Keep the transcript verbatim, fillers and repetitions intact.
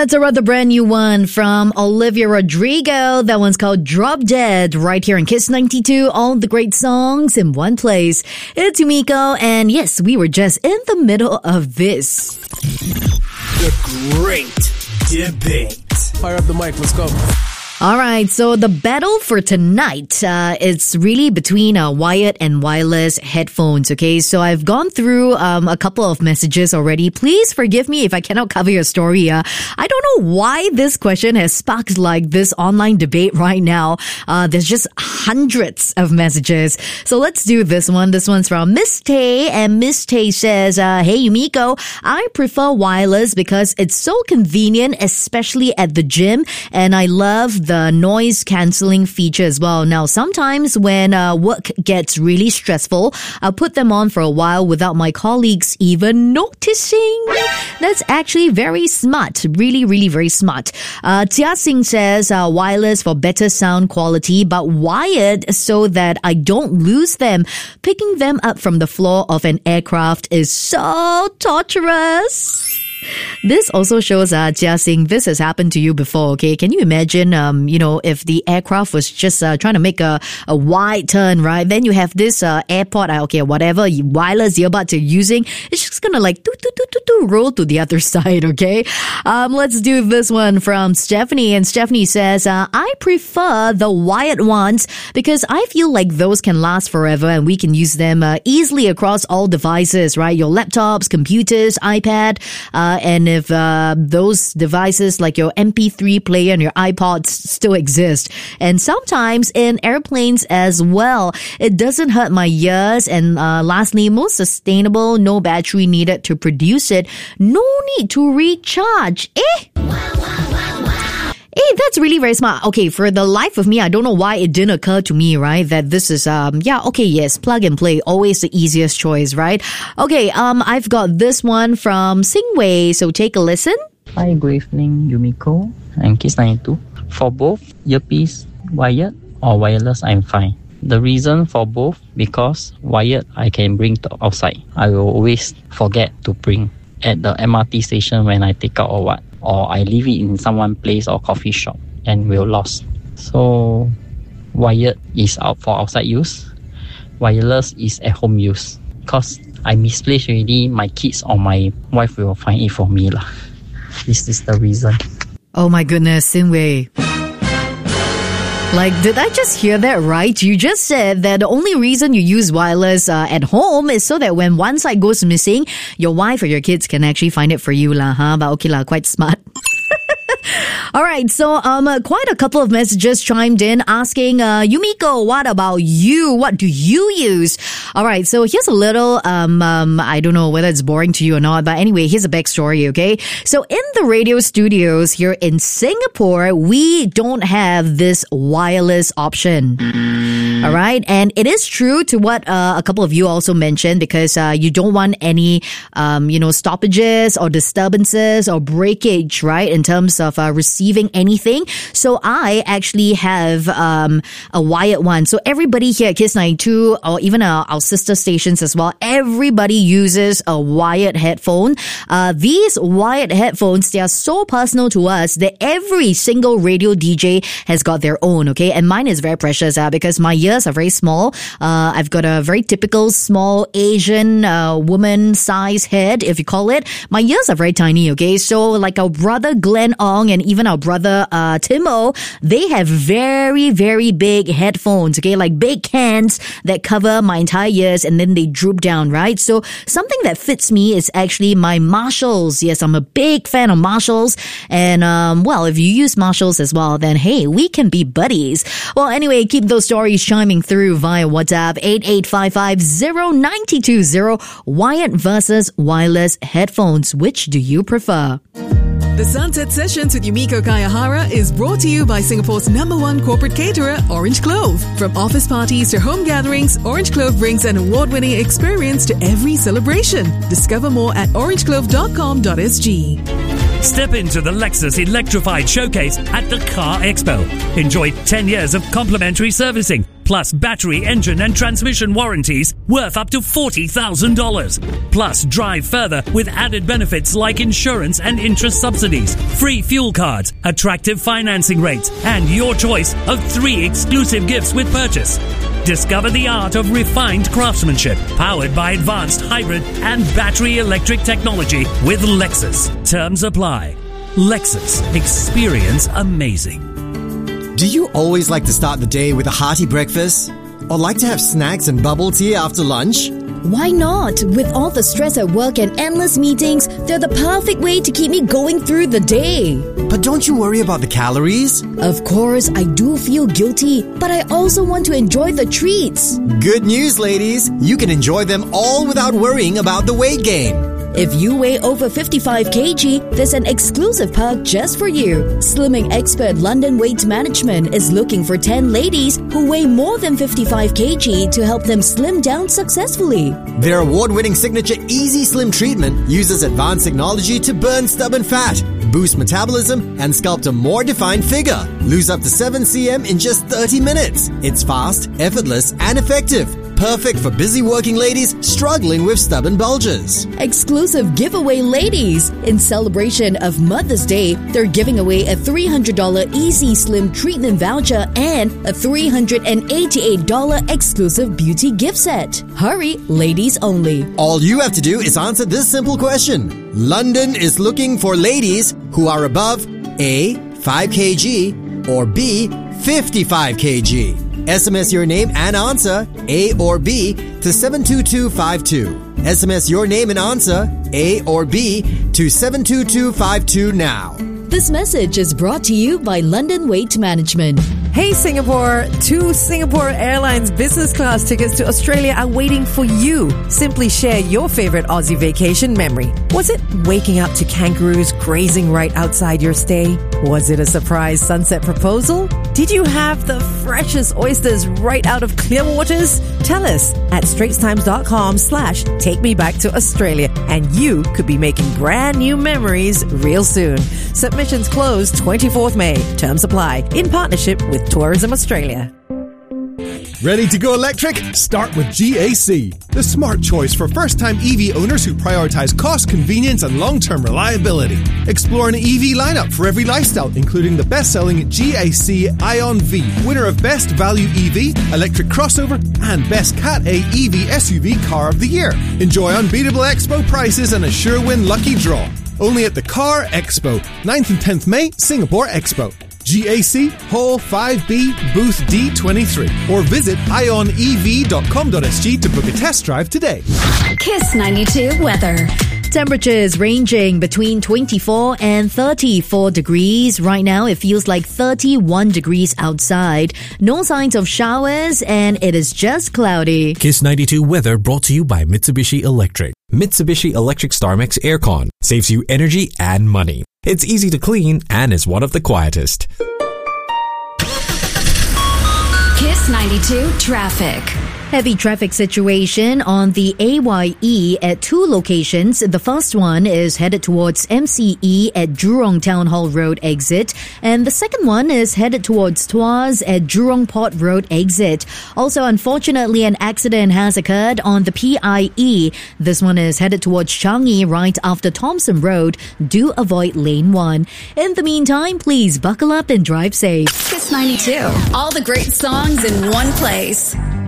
that's a rather brand new one from Olivia Rodrigo. That one's called Drop Dead, right here in Kiss ninety-two. All the great songs in one place. It's Yumiko, and yes, we were just in the middle of this. The Great Debate. Fire up the mic, let's go. All right, so the battle for tonight, uh, it's really between uh, wired and wireless headphones, okay? So I've gone through um, a couple of messages already. Please forgive me if I cannot cover your story. Uh, I don't know why this question has sparked like this online debate right now. Uh, there's just hundreds of messages. So let's do this one. This one's from Miss Tay, and Miss Tay says, uh, Hey Yumiko, I prefer wireless because it's so convenient, especially at the gym, and I love the noise cancelling feature as well. Now, sometimes when uh, work gets really stressful, I'll put them on for a while without my colleagues even noticing. That's actually very smart. Really, really very smart. Uh, Tia Singh says uh, wireless for better sound quality, but wired so that I don't lose them. Picking them up from the floor of an aircraft is so torturous. This also shows, uh, Jia Sing, this has happened to you before, okay? Can you imagine, um, you know, if the aircraft was just uh, trying to make a, a wide turn, right? Then you have this uh, airport, uh, okay, whatever wireless earbuds you're using, it's just gonna like doo, doo, doo, doo, doo, roll to the other side, okay? Um, let's do this one from Stephanie. And Stephanie says, uh, I prefer the wired ones because I feel like those can last forever and we can use them uh, easily across all devices, right? Your laptops, computers, iPad, uh, and if uh, those devices like your M P three player and your iPods still exist. And sometimes in airplanes as well. It doesn't hurt my ears. And uh, lastly, most sustainable, no battery needed to produce it. No need to recharge. Eh? Hey, that's really very smart. Okay, for the life of me, I don't know why it didn't occur to me, right? That this is, um, yeah, okay, yes, plug and play, always the easiest choice, right? Okay, um, I've got this one from Singway, so take a listen. Hi, good evening, Yumiko and Kiss ninety-two. For both, earpiece, wired or wireless, I'm fine. The reason for both, because wired, I can bring to outside. I will always forget to bring at the M R T station when I take out or what. Or I leave it in someone's place or coffee shop and will lost. So wired is out for outside use. Wireless is at home use. Because I misplaced already, my kids or my wife will find it for me lah. This is the reason. Oh my goodness, Sinway. Like, did I just hear that right? You just said that the only reason you use wireless uh, at home is so that when one side goes missing, your wife or your kids can actually find it for you lah, huh? But okay lah, quite smart. All right, so um, uh, quite a couple of messages chimed in asking, uh, Yumiko, what about you? What do you use? All right, so here's a little, um, um, I don't know whether it's boring to you or not, but anyway, here's a backstory, okay? So in the radio studios here in Singapore, we don't have this wireless option. All right, and it is true to what uh, a couple of you also mentioned because uh, you don't want any, um, you know, stoppages or disturbances or breakage, right, in terms of uh, receiving anything. So I actually have um, a wired one. So everybody here at Kiss ninety-two or even our, our sister stations as well, everybody uses a wired headphone. Uh, these wired headphones, they are so personal to us that every single radio D J has got their own, okay? And mine is very precious uh, because my ears are very small. Uh, I've got a very typical small Asian uh, woman size head, if you call it. My ears are very tiny, okay? So like our brother Glenn Ong and even our brother uh, Timo, they have very, very big headphones, okay? Like big cans that cover my entire ears and then they droop down, right? So something that fits me is actually my Marshalls. Yes, I'm a big fan of Marshalls. And, um, well, if you use Marshalls as well, then hey, we can be buddies. Well, anyway, keep those stories chiming through via WhatsApp eight eight five five zero nine two zero. Wired versus wireless headphones. Which do you prefer? The Sunset Sessions with Yumiko Kayahara is brought to you by Singapore's number one corporate caterer, Orange Clove. From office parties to home gatherings, Orange Clove brings an award-winning experience to every celebration. Discover more at orange clove dot com dot s g. Step into the Lexus Electrified Showcase at the Car Expo. Enjoy ten years of complimentary servicing, plus battery, engine and transmission warranties worth up to forty thousand dollars. Plus, drive further with added benefits like insurance and interest subsidies, free fuel cards, attractive financing rates, and your choice of three exclusive gifts with purchase. Discover the art of refined craftsmanship, powered by advanced hybrid and battery electric technology with Lexus. Terms apply. Lexus. Experience amazing. Do you always like to start the day with a hearty breakfast? Or like to have snacks and bubble tea after lunch? Why not? With all the stress at work and endless meetings, they're the perfect way to keep me going through the day. But don't you worry about the calories? Of course, I do feel guilty, but I also want to enjoy the treats. Good news, ladies. You can enjoy them all without worrying about the weight gain. If you weigh over fifty-five kilograms, there's an exclusive perk just for you. Slimming expert London Weight Management is looking for ten ladies who weigh more than fifty-five kilograms to help them slim down successfully. Their award-winning signature Easy Slim treatment uses advanced technology to burn stubborn fat, boost metabolism, and sculpt a more defined figure. Lose up to seven centimeters in just thirty minutes. It's fast, effortless, and effective. Perfect for busy working ladies struggling with stubborn bulges. Exclusive giveaway, ladies! In celebration of Mother's Day, they're giving away a three hundred dollars Easy Slim treatment voucher and a three hundred eighty-eight dollars exclusive beauty gift set. Hurry, ladies only. All you have to do is answer this simple question. London is looking for ladies who are above A. five kilograms or B. fifty-five kilograms. S M S your name and answer, A or B, to seven two two five two. S M S your name and answer, A or B, to seven two two five two now. This message is brought to you by London Weight Management. Hey Singapore, two Singapore Airlines business class tickets to Australia are waiting for you. Simply share your favorite Aussie vacation memory. Was it waking up to kangaroos grazing right outside your stay? Was it a surprise sunset proposal? Did you have the freshest oysters right out of Clearwaters? Tell us at straitstimes.com slash take me back to Australia, and you could be making brand new memories real soon. Submissions close twenty-fourth of May. Terms apply. In partnership with Tourism Australia. Ready to go electric? Start with G A C, the smart choice for first-time E V owners who prioritize cost, convenience, and long-term reliability. Explore an E V lineup for every lifestyle, including the best-selling G A C Ion V, winner of Best Value E V, Electric Crossover, and Best Cat A E V S U V Car of the Year. Enjoy unbeatable Expo prices and a sure win lucky draw. Only at the Car Expo, ninth and tenth of May, Singapore Expo. G A C, Hall five B, Booth D twenty-three. Or visit ion e v dot com dot s g to book a test drive today. Kiss ninety-two weather. Temperatures ranging between twenty-four and thirty-four degrees. Right now, it feels like thirty-one degrees outside. No signs of showers, and it is just cloudy. Kiss ninety-two weather brought to you by Mitsubishi Electric. Mitsubishi Electric StarMax Aircon saves you energy and money. It's easy to clean and is one of the quietest. Kiss ninety-two traffic. Heavy traffic situation on the A Y E at two locations. The first one is headed towards M C E at Jurong Town Hall Road exit, and the second one is headed towards Tuas at Jurong Port Road exit. Also, unfortunately, an accident has occurred on the P I E. This one is headed towards Changi right after Thompson Road. Do avoid lane one. In the meantime, please buckle up and drive safe. Kiss ninety-two. All the great songs in one place.